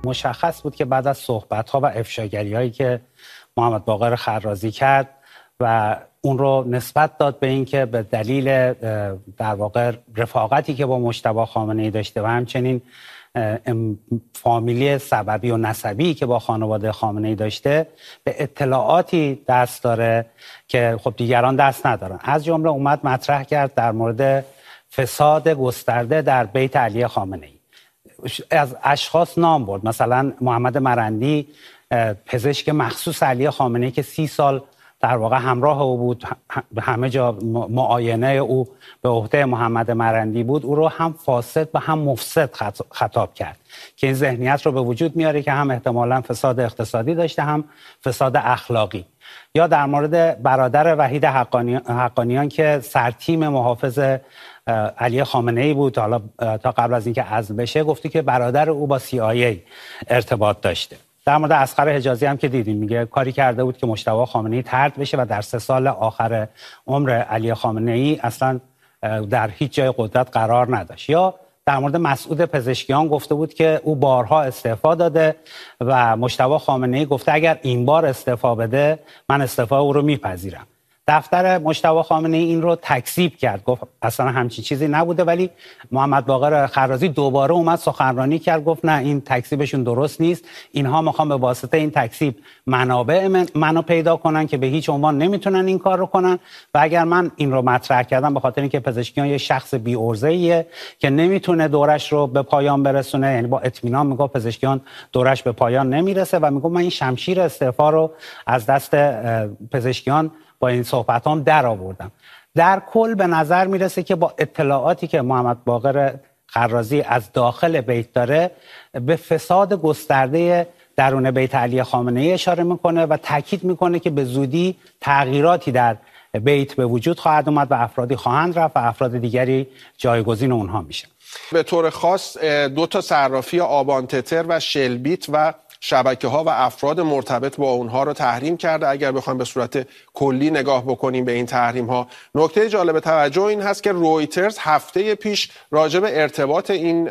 مشخص بود که بعد از صحبت‌ها و افشاگری‌هایی که محمد باقر خرازی کرد و اون رو نسبت داد به این که به دلیل در واقع رفاقتی که با مجتبی خامنه‌ای داشته و همچنین فامیلی سببی و نسبی که با خانواده خامنه‌ای داشته به اطلاعاتی دست داره که خب دیگران دست ندارن. از جمله اومد مطرح کرد در مورد فساد گسترده در بیت علی خامنه‌ای. از اشخاص نام برد، مثلا محمد مرندی پزشک مخصوص علی خامنه‌ای که 30 سال در واقع همراه او بود، همه جا معاینه او به عهده محمد مرندی بود، او رو هم فاسد و هم مفسد خطاب کرد که این ذهنیت رو به وجود میاره که هم احتمالاً فساد اقتصادی داشته هم فساد اخلاقی. یا در مورد برادر وحید حقانیان که سرتیم محافظ علی خامنه‌ای بود، حالا تا قبل از اینکه عزل بشه گفتی که برادر او با CIA ارتباط داشته. در مورد اصغر حجازی هم که دیدیم میگه کاری کرده بود که مجتبی خامنه‌ای طرد بشه و در 3 سال آخر عمر علی خامنه‌ای اصلا در هیچ جای قدرت قرار نداشت. یا در مورد مسعود پزشکیان گفته بود که او بارها استعفا داده و مجتبی خامنه‌ای گفته اگر این بار استعفا بده من استعفا او رو میپذیرم. دفتر مجتبی خامنه‌ای این رو تکذیب کرد، گفت اصلا همچین چیزی نبوده، ولی محمد باقر خرازی دوباره اومد سخنرانی کرد، گفت نه این تکذیبشون درست نیست، اینها میخوان به واسطه این تکذیب منابع منو پیدا کنن که به هیچ عنوان نمیتونن این کار رو کنن و اگر من این رو مطرح کردم به خاطر اینکه پزشکیان یه شخص بی عرضه‌ایه که نمیتونه دورش رو به پایان برسونه، یعنی با اطمینان میگه پزشکیان دورش به پایان نمیرسه و میگه من این شمشیر استعفا رو از دست پزشکیان با این صحبت هم در آوردم. در کل به نظر میرسه که با اطلاعاتی که محمد باقر خرازی از داخل بیت داره به فساد گسترده درون بیت علی خامنه‌ای اشاره میکنه و تاکید میکنه که به زودی تغییراتی در بیت به وجود خواهد اومد و افرادی خواهند رفت و افراد دیگری جایگزین اونها میشن. به طور خاص 2 تا صرافی آبان تتر و شلبیت و شبکه‌ها و افراد مرتبط با اونها رو تحریم کرده. اگر بخوایم به صورت کلی نگاه بکنیم به این تحریم‌ها، نکته جالب توجه این هست که رویترز هفته پیش راجع به ارتباط این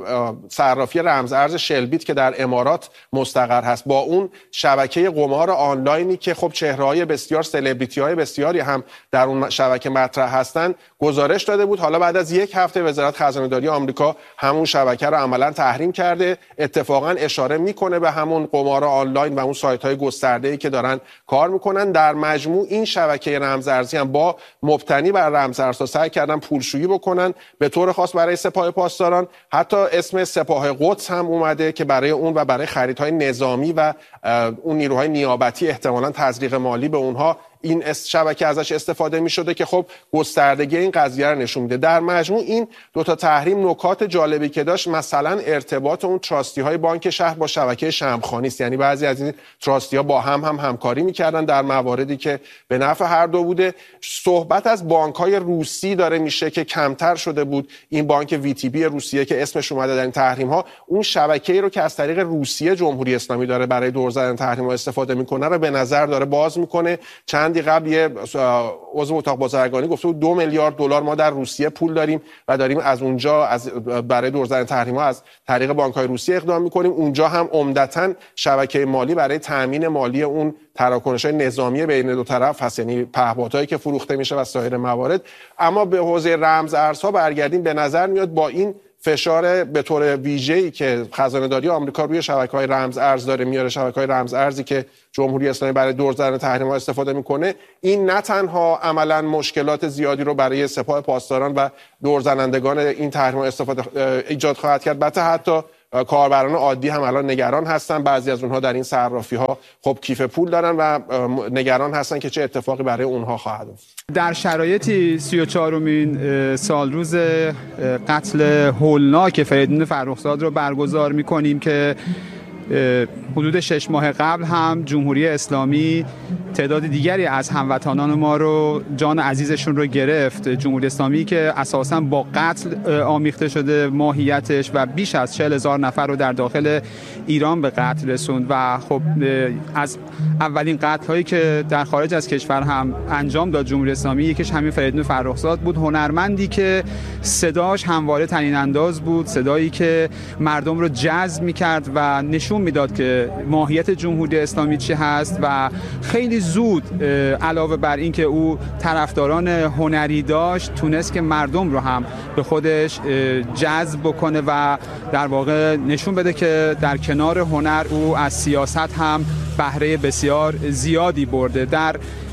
صرافی رمزارز شلبیت که در امارات مستقر هست با اون شبکه قمار آنلاینی که خب چهره‌های بسیار سلبریتی‌های بسیاری هم در اون شبکه مطرح هستن گزارش داده بود. حالا بعد از 1 هفته وزارت خزانه‌داری آمریکا همون شبکه رو عملاً تحریم کرده. اتفاقاً اشاره میکنه به همون قمار آنلاین و اون سایت‌های گسترده‌ای که دارن کار میکنن. در مجموع این شبکه رمزارزی هم با مبتنی بر رمزارزها سعی کردن پولشویی بکنن، به طور خاص برای سپاه پاسداران. حتی اسم سپاه قدس هم اومده که برای اون و برای خریدهای نظامی و اون نیروهای نیابتی احتمالاً تزریق مالی به اونها این شبکه ازش استفاده می شده که خب گستردگی این قضیه رو نشون میده. در مجموع این 2 تا تحریم نکات جالبی که داشت مثلا ارتباط اون تراستی های بانک شهر با شبکه شمخانی است، یعنی بعضی از این تراستی ها با هم همکاری میکردن در مواردی که به نفع هر دو بوده. صحبت از بانک های روسی داره میشه که کمتر شده بود. این بانک VTB روسیه که اسمش اومده در این تحریم ها، اون شبکه‌ای رو که از طریق روسیه جمهوری اسلامی داره برای دور زدن تحریم ها استفاده میکنه رو به نظر داره باز میکنه. چندی قبل یه عضو اتاق بازرگانی گفته بود 2 میلیارد دلار ما در روسیه پول داریم و داریم از اونجا برای دور زدن تحریم‌ها از طریق بانک‌های روسیه اقدام می‌کنیم. اونجا هم عمدتاً شبکه مالی برای تامین مالی اون تراکنش‌های نظامی بین دو طرف هست، یعنی پهپادهایی که فروخته میشه و سایر موارد. اما به حوزه رمزارزها برگردیم، به نظر میاد با این فشار به طور ویژه‌ای که خزانه‌داری آمریکا روی شبکه‌های رمزارز داره میاره، شبکه‌های رمزارزی که جمهوری اسلامی برای دور زدن تحریم‌ها استفاده میکنه، این نه تنها عملاً مشکلات زیادی رو برای سپاه پاسداران و دور زنندگان این تحریم‌ها ایجاد خواهد کرد، البته حتی کاربران عادی هم الان نگران هستن. بعضی از اونها در این صرافی‌ها خب کیف پول دارن و نگران هستن که چه اتفاقی برای اونها خواهد افتاد. در شرایطی 34مین سالروز قتل هولناک فریدون فرخزاد رو برگزار می‌کنیم که حدود 6 ماه قبل هم جمهوری اسلامی تعداد دیگری از هموطنان ما رو جان عزیزشون رو گرفت. جمهوری اسلامی که اساساً با قتل آمیخته شده ماهیتش و بیش از 40,000 نفر رو در داخل ایران به قتل رسوند و خب از اولین قتل هایی که در خارج از کشور هم انجام داد جمهوری اسلامی یکیش همین فریدون فرخزاد بود، هنرمندی که صداش همواره طنین انداز بود، صدایی که مردم رو جذب می‌کرد و نشون میداد که ماهیت جمهوری اسلامی چی هست و خیلی زود علاوه بر این که او طرفداران هنری داشت تونست که مردم رو هم به خودش جذب بکنه و در واقع نشون بده که در کنار هنر او از سیاست هم بهره بسیار زیادی برده. در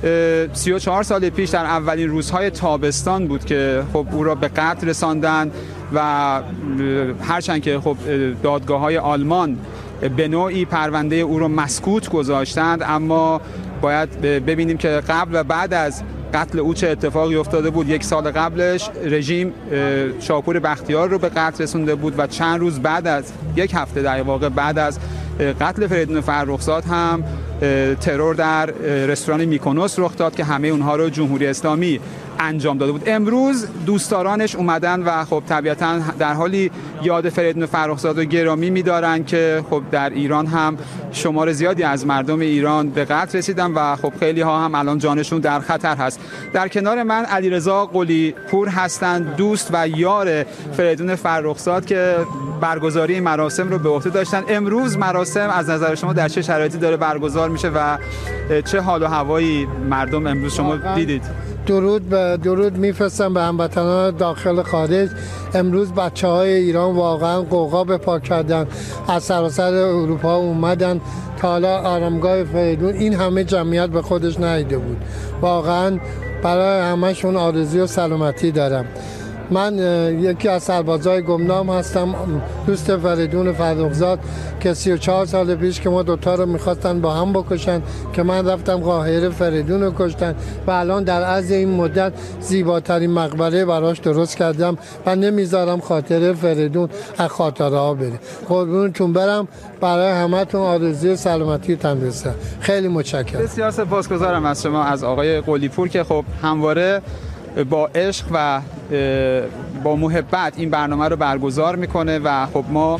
34 سال پیش در اولین روزهای تابستان بود که خب او را به قتل رساندن و هرچند که خب دادگاه‌های آلمان به نوعی پرونده او را مسکوت گذاشتند، اما باید ببینیم که قبل و بعد از قتل او چه اتفاقی افتاده بود. 1 سال قبلش رژیم شاپور بختیار رو به قتل رسونده بود و چند روز بعد از 1 هفته در واقع بعد از قتل فریدون فرخزاد هم ترور در رستوران میکونوس رخ داد که همه اونها رو جمهوری اسلامی انجام داده بود. امروز دوستدارانش اومدن و خب طبیعتاً در حالی یاد فریدون فرخزاد رو گرامی می‌دارن که خب در ایران هم شمار زیادی از مردم ایران به قتل رسیدن و خب خیلی ها هم الان جانشون در خطر هست. در کنار من علیرضا قلی پور هستند، دوست و یار فریدون فرخزاد که برگزاری مراسم رو به عهده داشتن. امروز مراسم از نظر شما در چه شرایطی داره برگزار میشه و چه حال و هوایی مردم امروز شما دیدید؟ درود میفرستم به هموطنان داخل خارج. امروز بچه‌های ایران واقعا قوقا به پا کردن، از سراسر اروپا اومدن تا حالا آرامگاه فریدون این همه جمعیت به خودش ندیده بود. واقعا برای همشون آرزوی و سلامتی دارم. من یکی از سربازای گمنام هستم، دوست فریدون فرخزاد که 34 سال پیش که ما دوتا رو میخواستن با هم بکشن که من رفتم قاهره فریدون رو کشتن و الان در عرض این مدت زیباترین مقبره براش درست کردم و نمیذارم خاطره فریدون از خاطره ها بره. قربونتون برم. برای همتون آرزوی سلامتی تندرستی. خیلی متشکرم. بسیار سپاسگزارم از شما، از آقای قلی پور که خب همواره با عشق و با محبت این برنامه رو برگزار میکنه و خب ما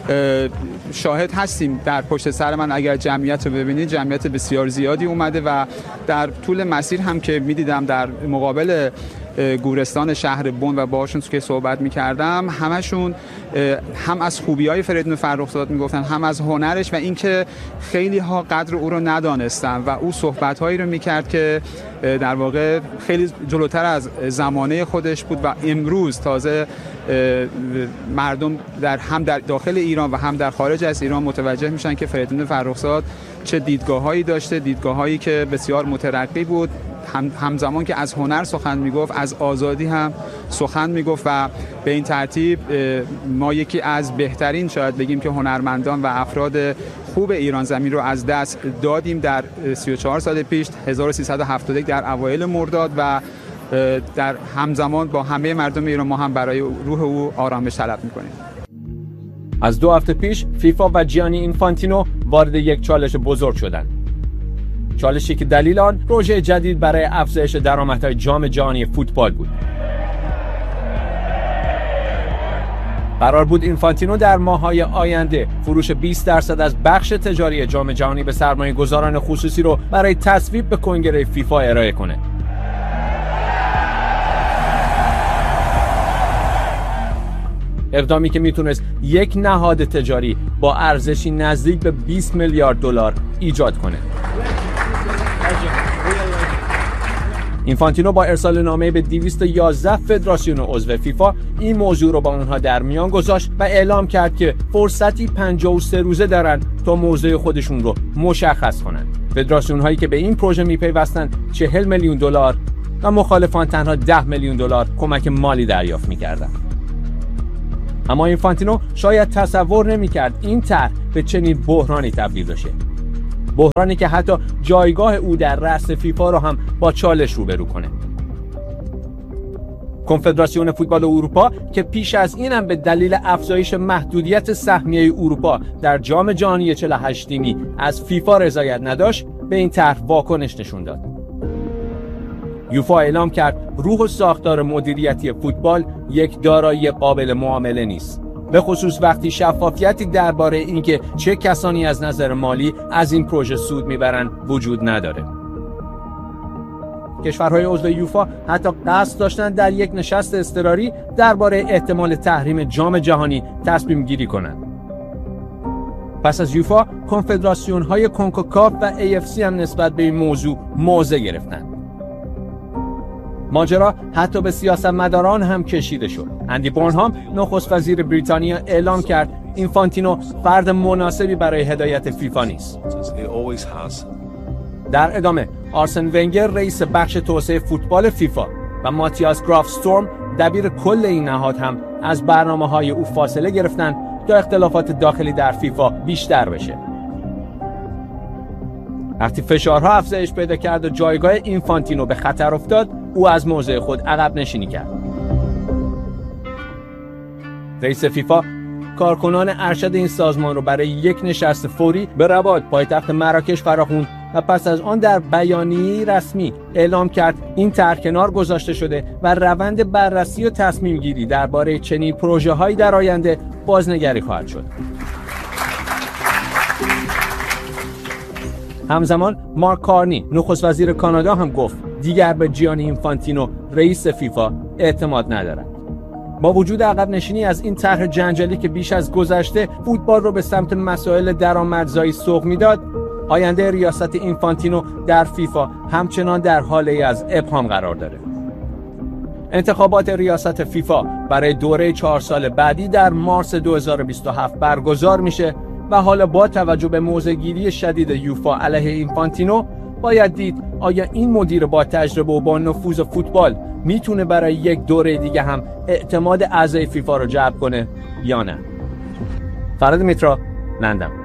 شاهد هستیم. در پشت سر من اگر جمعیت رو ببینید، جمعیت بسیار زیادی اومده و در طول مسیر هم که میدیدم در مقابل گورستان شهر بن و باهاشون که صحبت میکردم، همشون هم از خوبی‌های فریدون فرخزاد میگفتن، هم از هنرش و اینکه خیلی ها قدر او رو ندانستن و او صحبت‌هایی رو میکرد که در واقع خیلی جلوتر از زمانه خودش بود و امروز تازه مردم هم در داخل ایران و هم در خارج از ایران متوجه میشن که فریدون فرخزاد چه دیدگاه‌هایی داشته، دیدگاه‌هایی که بسیار مترقی بود. همزمان که از هنر سخن میگفت، از آزادی هم سخن میگفت و به این ترتیب ما یکی از بهترین شاید بگیم که هنرمندان و افراد خوب ایران زمین رو از دست دادیم در 34 سال پیش 1371 در اوایل مرداد و در همزمان با همه مردم ایران ما هم برای روح او آرامش طلب میکنیم. از 2 هفته پیش فیفا و جیانی اینفانتینو وارد یک چالش بزرگ شدند. چالشی که دلیل آن پروژه جدید برای افزایش درآمدهای جام جهانی فوتبال بود. قرار بود اینفانتینو در ماه‌های آینده فروش 20% از بخش تجاری جام جهانی به سرمایه‌گذاران خصوصی رو برای تصویب به کنگره فیفا ارائه کنه. اقدامی که میتونست یک نهاد تجاری با ارزشی نزدیک به 20 میلیارد دلار ایجاد کنه. اینفانتینو با ارسال نامه به 211 فدراسیون عضو فیفا این موضوع رو با اونها در میان گذاشت و اعلام کرد که فرصتی 53 روزه دارن تا موضع خودشون رو مشخص کنن. فدراسیون هایی که به این پروژه میپیوستن 40 میلیون دلار و مخالفان تنها 10 میلیون دلار کمک مالی دریافت میکردن. اما اینفانتینو شاید تصور نمیکرد این طرح به چنین بحرانی تبدیل بشه. بحرانی که حتی جایگاه او در رأس فیفا رو هم با چالش روبرو کنه. کنفدراسیون فوتبال اروپا که پیش از این هم به دلیل افزایش محدودیت سهمیه اروپا در جام جهانی 48 تیمی از فیفا رضایت نداشت، به این طرح واکنش نشون داد. یوفا اعلام کرد روح و ساختار مدیریتی فوتبال یک دارایی قابل معامله نیست، به خصوص وقتی شفافیتی درباره اینکه چه کسانی از نظر مالی از این پروژه سود میبرند وجود نداره. کشورهای عضو یوفا حتی قصد داشتن در یک نشست اضطراری درباره احتمال تحریم جام جهانی تصمیم گیری کنند. پس از یوفا، کنفدراسیون‌های کنکاکاف و AFC هم نسبت به این موضوع موضع گرفتند. ماجرا حتی به سیاستمداران هم کشیده شد. اندی بورنهام، نخست وزیر بریتانیا، اعلام کرد اینفانتینو فرد مناسبی برای هدایت فیفا نیست. در ادامه، آرسن ونگر رئیس بخش توسعه فوتبال فیفا و ماتیاس گرافستورم دبیر کل این نهاد هم از برنامه‌های او فاصله گرفتند تا اختلافات داخلی در فیفا بیشتر بشه. وقتی فشارها افزایش پیدا کرد و جایگاه اینفانتینو به خطر افتاد، او از موضع خود عقب نشینی کرد. رئیس فیفا کارکنان ارشد این سازمان رو برای یک نشست فوری به رباط پایتخت مراکش فراخوند و پس از آن در بیانیه‌ای رسمی اعلام کرد این طرح کنار گذاشته شده و روند بررسی و تصمیم گیری درباره چنین پروژه‌هایی در آینده بازنگری خواهد شد. همزمان مارک کارنی، نخست وزیر کانادا، هم گفت دیگر به جیانی اینفانتینو رئیس فیفا اعتماد ندارد. با وجود عقب نشینی از این طرح جنجالی که بیش از گذشته فوتبال رو به سمت مسائل درآمدزایی سوق میداد، آینده ریاست اینفانتینو در فیفا همچنان در حاله از ابهام قرار داره. انتخابات ریاست فیفا برای دوره 4 سال بعدی در مارس 2027 برگزار میشه و حالا با توجه به موضع‌گیری شدید یوفا علیه اینفانتینو باید دید آیا این مدیر با تجربه و با نفوذ فوتبال میتونه برای یک دوره دیگه هم اعتماد اعضای فیفا رو جلب کنه یا نه. فراد میترا، لندن.